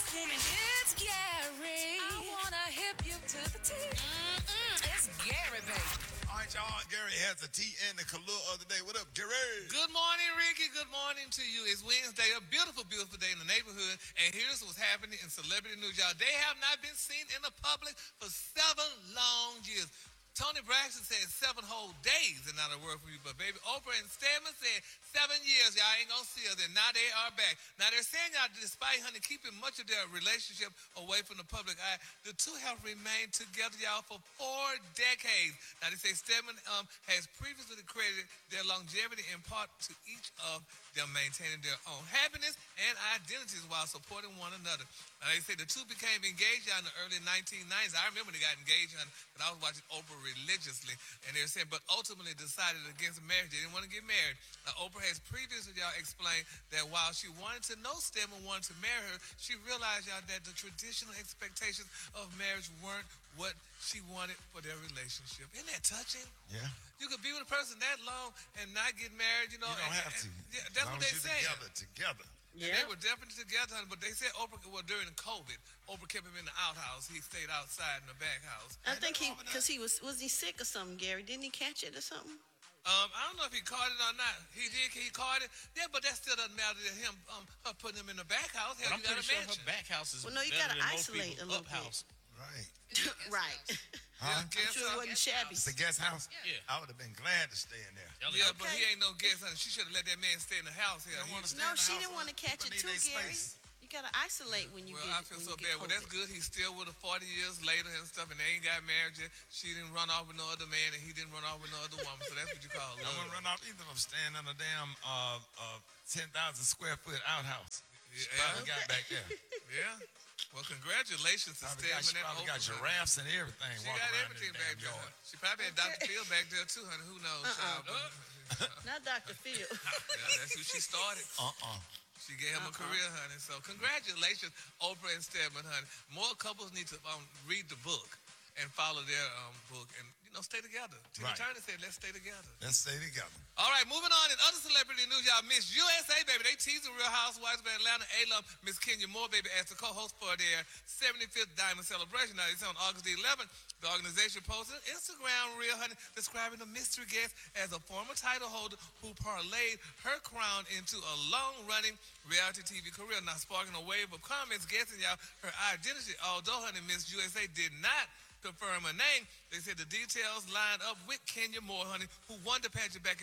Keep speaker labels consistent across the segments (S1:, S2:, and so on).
S1: It's Gary. I wanna hip you to the T. It's Gary, baby.
S2: All right, y'all. Gary has a tea and the Kalua of the day. What up, Gary?
S3: Good morning, Ricky. Good morning to you. It's Wednesday, a beautiful, beautiful day in the neighborhood. And here's what's happening in celebrity news, y'all. They have not been seen in the public for 7 long years. Tony Braxton said 7 whole days and not a word from you. But baby, Oprah and Stedman said 7 years. Y'all ain't gonna see us. And now they are back. Now they're saying y'all, despite honey keeping much of their relationship away from the public eye, the two have remained together, y'all, for 4 decades. Now they say Stedman has previously credited their longevity in part to each of them maintaining their own happiness and identities while supporting one another. Now they say the two became engaged in the early 1990s. I remember they got engaged, because I was watching Oprah religiously, and they're saying, but ultimately decided against marriage. They didn't want to get married. Now, Oprah has previously, y'all, explained that while she wanted to know Stedman, wanted to marry her, she realized, y'all, that the traditional expectations of marriage weren't what she wanted for their relationship. Isn't that touching?
S2: Yeah.
S3: You could be with a person that long and not get married, you know.
S2: You don't have to.
S3: Yeah, that's what they say.
S2: Together.
S3: Yeah. They were definitely together, honey, but they said Oprah, well, during COVID, Oprah kept him in the outhouse. He stayed outside in the back house.
S4: I think because he was he sick or something, Gary? Didn't he catch it or something?
S3: I don't know if he caught it or not. He caught it. Yeah, but that still doesn't matter to him. Her putting him in the back house.
S5: But I'm pretty sure her back house is
S4: well, no, you
S5: better
S4: gotta
S5: than most
S4: isolate a
S5: people's
S4: little
S5: up house.
S2: Right.
S4: Right.
S2: Huh?
S4: I'm sure it wasn't shabby.
S2: It's the guest house?
S5: Yeah.
S2: I would have been glad to stay in there.
S3: Yeah, but he ain't no guest, honey. She should have let that man stay in the house here.
S4: No, she didn't want to catch it too, Gary. You gotta isolate when you
S3: well,
S4: get.
S3: I feel
S4: when
S3: so
S4: you get
S3: bad. Well, that's
S4: COVID.
S3: good. He's still with her 40 years later and stuff, and they ain't got married yet. She didn't run off with no other man, and he didn't run off with no other woman. So that's what you call
S2: I
S3: love.
S2: wouldn't run off either if I'm staying in a damn 10,000 square foot outhouse. She
S3: Yeah.
S2: probably got back there.
S3: Yeah. Well, congratulations to
S2: She
S3: Stedman and
S2: probably got
S3: Oprah.
S2: giraffes and everything.
S3: She
S2: walking
S3: got
S2: around
S3: everything
S2: in the
S3: back
S2: damn
S3: there.
S2: yard.
S3: She probably had Dr. Phil back there too, honey. Who knows, child? But,
S4: Not Dr. Phil.
S3: yeah, that's who she started. She gave him a career, honey. So congratulations, Oprah and Stedman, honey. More couples need to read the book and follow their book and, stay together. Tina
S2: Right.
S3: Turner said, let's stay together.
S2: Let's stay together.
S3: All right, moving on. In other celebrity news, y'all, Miss USA, baby. They teasing Real Housewives of Atlanta. A-Love, Miss Kenya Moore, baby, as the co-host for their 75th Diamond Celebration. Now, it's on August the 11th. The organization posted an Instagram reel, honey, describing the mystery guest as a former title holder who parlayed her crown into a long-running reality TV career. Now, sparking a wave of comments guessing, y'all, her identity. Although, honey, Miss USA did not confirm her name, they said the details lined up with Kenya Moore, honey, who won the pageant back in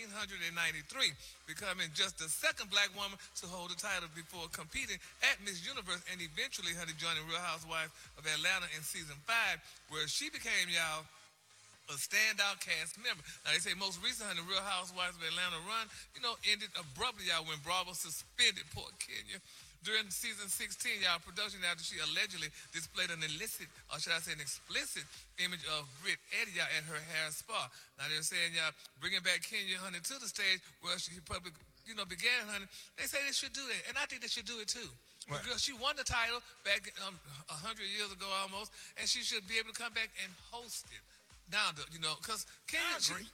S3: 1993, becoming just the second black woman to hold the title before competing at Miss Universe and eventually, honey, joining Real Housewives of Atlanta in season 5, where she became, y'all, a standout cast member. Now, they say most recently, the Real Housewives of Atlanta run, ended abruptly, y'all, when Bravo suspended poor Kenya. During season 16, y'all, production after she allegedly displayed an illicit, or should I say an explicit, image of Britt Eddie, y'all, at her hair spa. Now, they're saying, y'all, bringing back Kenya, honey, to the stage where she public, began, honey. They say they should do that, and I think they should do it, too.
S2: Right.
S3: Because she won the title back 100 years ago almost, and she should be able to come back and host it. Now, because Kenya,
S2: I agree.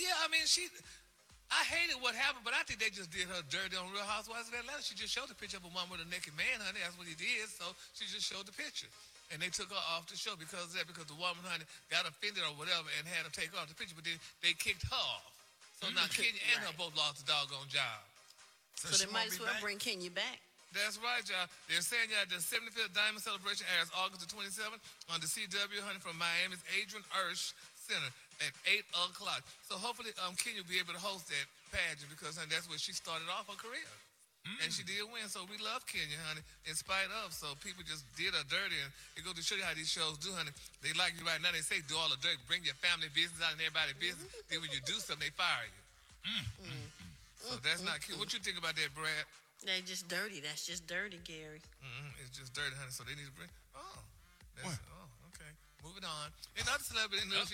S3: I hated what happened, but I think they just did her dirty on Real Housewives of Atlanta. She just showed the picture of a woman with a naked man, honey. That's what he did. So she just showed the picture. And they took her off the show because of that, because the woman, honey, got offended or whatever and had to take her off the picture. But then they kicked her off. So now Kenya and her both lost the doggone job.
S4: So
S2: she
S4: they might
S2: won't
S4: as
S2: be
S4: well
S2: back?
S4: bring Kenya back.
S3: That's right, y'all. They're saying, y'all, the 75th Diamond Celebration airs August the 27th on the CW, honey, from Miami's Adrian Ursch Center at 8 o'clock. So hopefully Kenya will be able to host that pageant because, honey, that's where she started off her career. And she did win, so we love Kenya, honey, in spite of. So people just did her dirty, and it goes to show you how these shows do, honey. They like you right now. They say do all the dirt, bring your family business out and everybody's business. Then when you do something, they fire you. So that's not cute. What you think about that, Brad?
S4: They just dirty. That's just dirty, Gary.
S3: It's just dirty, honey. So they need to bring. Okay. Moving on. In other celebrity news,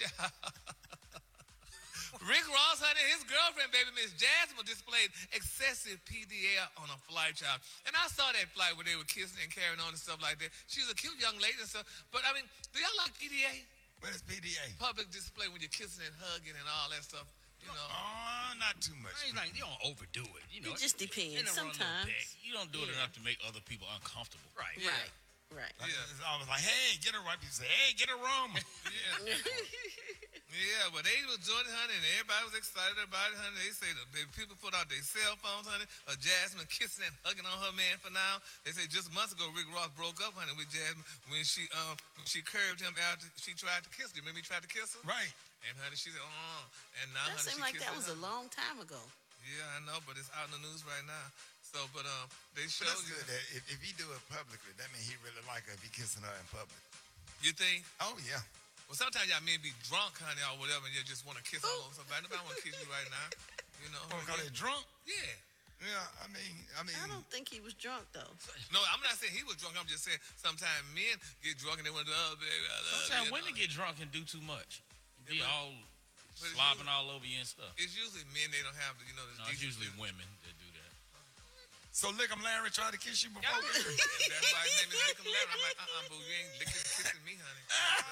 S3: Rick Ross, honey, his girlfriend, baby Miss Jasmine, displayed excessive PDA on a flight, child. And I saw that flight where they were kissing and carrying on and stuff like that. She was a cute young lady and stuff. But do y'all like PDA?
S2: What is PDA?
S3: Public display when you're kissing and hugging and all that stuff. You know.
S2: Oh, not too much.
S5: I ain't like, you don't overdo it. You know,
S4: It just depends.
S5: in a little
S4: Sometimes.
S5: bit. You don't do it enough to make other people uncomfortable. Right.
S3: Yeah.
S4: Right.
S2: Like, it's always like, hey, get a right. People say, hey, get a room.
S3: Yeah. Yeah, but they was doing it, honey, and everybody was excited about it, honey. They say the people put out their cell phones, honey. Jasmine kissing and hugging on her man for now. They say just months ago, Rick Ross broke up, honey, with Jasmine when she curved him after she tried to kiss him. Remember he tried to kiss her?
S2: Right.
S3: And honey, she said, and now
S4: That
S3: honey,
S4: seemed
S3: she
S4: like that
S3: kissing
S4: was a
S3: him.
S4: long time ago.
S3: Yeah, I know, but it's out in the news right now. So, but they
S2: But
S3: showed
S2: that's
S3: you.
S2: good. That if he do it publicly, that means he really like her if he kissing her in public.
S3: You think?
S2: Oh, yeah.
S3: Well, sometimes y'all men be drunk, honey, or whatever, and you just want to kiss all over somebody. Nobody want to kiss you right now. You know?
S2: Oh, because they drunk?
S3: Yeah.
S2: Yeah, I mean.
S4: I don't think he was drunk though.
S3: No, I'm not saying he was drunk. I'm just saying sometimes men get drunk and they want to, oh, baby, I love
S5: Sometimes
S3: you.
S5: women get drunk and do too much. Be
S3: but-
S5: all
S3: but it's
S5: slobbing all over you and stuff.
S3: It's usually men, they don't have the,
S5: No, it's usually women that do that.
S2: So Lick'em Larry tried to kiss you before?
S3: That's why his name is Lick'em Larry. I'm like, boo, you ain't kissing me, honey.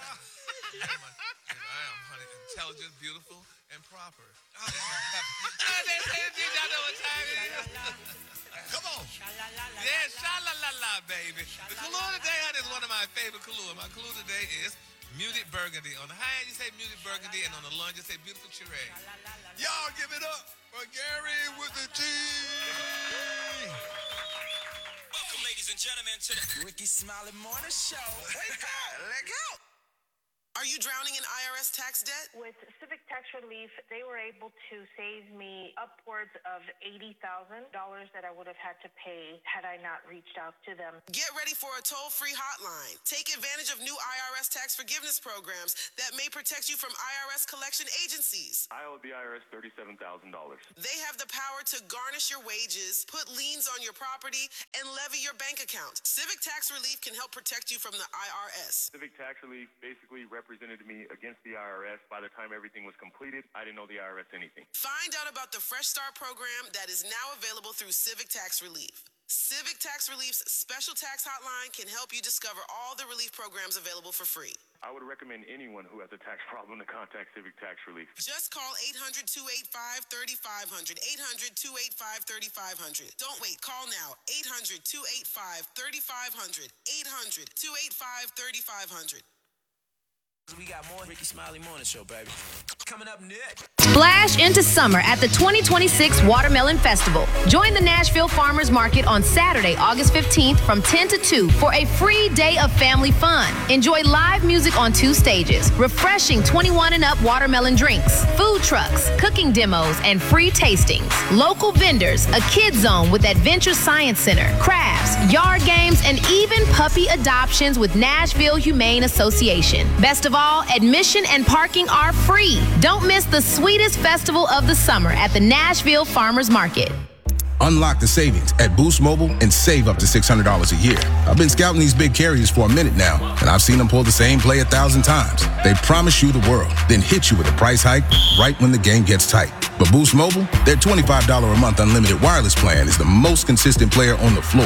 S3: I am, honey, intelligent, beautiful, and proper. Y'all know what time it is?
S2: Come on.
S3: Yeah, sha-la-la-la, baby. The Kahlua today, honey, is one of my favorite Kahlua. My Kahlua today is muted burgundy. On the high end, you say muted burgundy, and on the lunge, you say beautiful Chirag.
S2: Y'all give it up for Gary with the T.
S6: Welcome, ladies and gentlemen, to the Ricky Smiley Morning Show. Wake up, let go.
S7: Are you drowning in IRS tax debt?
S8: With Civic Tax Relief, they were able to save me upwards of $80,000 that I would have had to pay had I not reached out to them.
S7: Get ready for a toll-free hotline. Take advantage of new IRS tax forgiveness programs that may protect you from IRS collection agencies.
S9: I owe the IRS $37,000.
S7: They have the power to garnish your wages, put liens on your property, and levy your bank account. Civic Tax Relief can help protect you from the IRS.
S9: Civic Tax Relief basically represented me against the IRS. By the time everything was completed, I didn't owe the IRS anything.
S7: Find out about the Fresh Start program that is now available through Civic Tax Relief. Civic Tax Relief's special tax hotline can help you discover all the relief programs available for free.
S9: I would recommend anyone who has a tax problem to contact Civic Tax Relief.
S7: Just call 800-285-3500. 800-285-3500. Don't wait. Call now. 800-285-3500. 800-285-3500.
S6: We got more Ricky Smiley Morning Show, baby. Coming up next.
S10: Splash into summer at the 2026 Watermelon Festival. Join the Nashville Farmers Market on Saturday, August 15th from 10 to 2 for a free day of family fun. Enjoy live music on 2 stages, refreshing 21 and up watermelon drinks, food trucks, cooking demos, and free tastings. Local vendors, a kids zone with Adventure Science Center, crafts, yard games, and even puppy adoptions with Nashville Humane Association. Best of all, admission and parking are free. Don't miss the sweetest festival of the summer at the Nashville Farmers Market.
S11: Unlock the savings at Boost Mobile and save up to $600 a year. I've been scouting these big carriers for a minute now, and I've seen them pull the same play 1,000 times. They promise you the world, then hit you with a price hike right when the game gets tight. But Boost Mobile, their $25 a month unlimited wireless plan is the most consistent player on the floor.